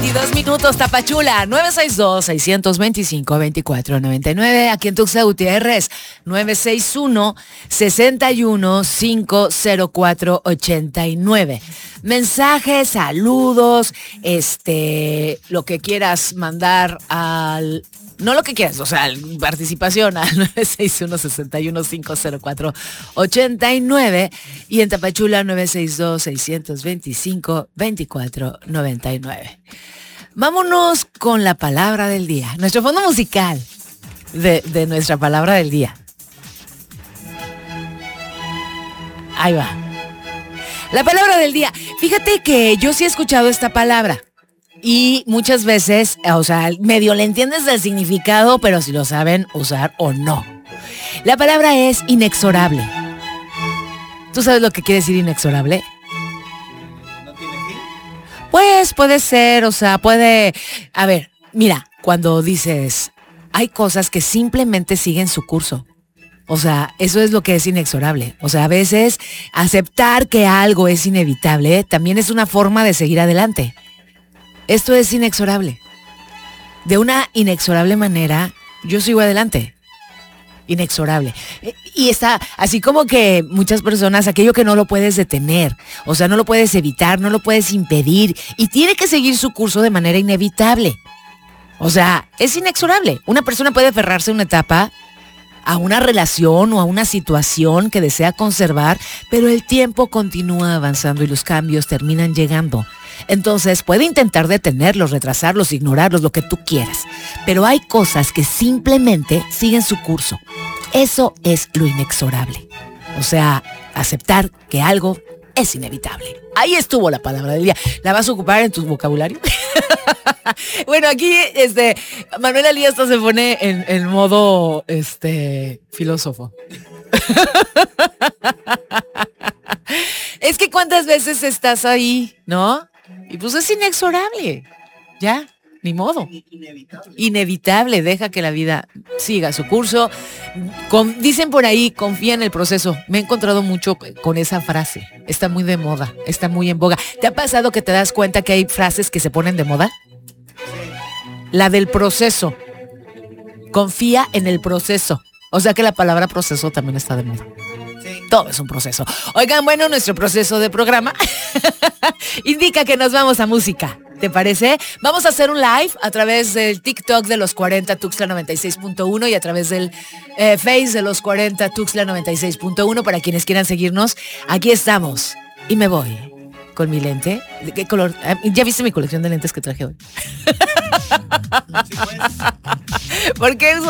22 minutos, Tapachula, 962-625-2499. Aquí en Tuxtla Gutiérrez, 961-61-50489. Mensajes, saludos, lo que quieras mandar al... No lo que quieras, o sea, participación al 961-61-50489 y en Tapachula 962-625-2499. Vámonos con la palabra del día, nuestro fondo musical de nuestra palabra del día. Ahí va. La palabra del día. Fíjate que yo sí he escuchado esta palabra. Y muchas veces, o sea, medio le entiendes el significado, pero si lo saben usar o no. La palabra es inexorable. ¿Tú sabes lo que quiere decir inexorable? ¿No tiene fin? Pues puede ser, o sea, puede... A ver, mira, cuando dices, hay cosas que simplemente siguen su curso. O sea, eso es lo que es inexorable. O sea, a veces aceptar que algo es inevitable también es una forma de seguir adelante. Esto es inexorable. De una inexorable manera, yo sigo adelante. Inexorable. Y está así como que muchas personas, aquello que no lo puedes detener, o sea, no lo puedes evitar, no lo puedes impedir, y tiene que seguir su curso de manera inevitable. O sea, es inexorable. Una persona puede aferrarse a una etapa, a una relación o a una situación que desea conservar, pero el tiempo continúa avanzando y los cambios terminan llegando. Entonces puede intentar detenerlos, retrasarlos, ignorarlos, lo que tú quieras. Pero hay cosas que simplemente siguen su curso. Eso es lo inexorable. O sea, aceptar que algo es inevitable. Ahí estuvo la palabra del día. ¿La vas a ocupar en tu vocabulario? Bueno, aquí Manuel Alí se pone en modo filósofo. Es que cuántas veces estás ahí, ¿no? Y pues es inexorable. Ya, ni modo. Inevitable, deja que la vida siga su curso. Dicen por ahí, confía en el proceso. Me he encontrado mucho con esa frase. Está muy de moda, está muy en boga. ¿Te ha pasado que te das cuenta que hay frases que se ponen de moda? La del proceso. Confía en el proceso. O sea que la palabra proceso también está de moda. Todo es un proceso. Oigan, bueno, nuestro proceso de programa indica que nos vamos a música. ¿Te parece? Vamos a hacer un live a través del TikTok de los 40 Tuxtla 96.1 y a través del Face de los 40 Tuxtla 96.1 para quienes quieran seguirnos. Aquí estamos. Y me voy con mi lente. ¿De qué color? ¿Ya viste mi colección de lentes que traje hoy? Sí, pues. ¿Por qué